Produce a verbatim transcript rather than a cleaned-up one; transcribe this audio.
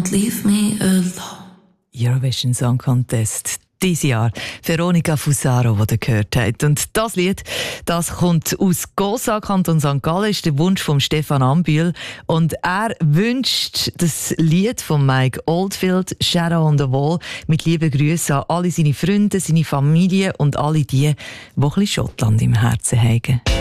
Don't leave me alone. Eurovision Song Contest. Dieses Jahr Veronica Fusaro, die ihr gehört habt. Und das Lied, das kommt aus Gosa, Kanton Sankt Gallen, ist der Wunsch von Stefan Ambühl. Und er wünscht das Lied von Mike Oldfield, Shadow on the Wall, mit lieben Grüßen an alle seine Freunde, seine Familie und alle die, die ein bisschen Schottland im Herzen haben.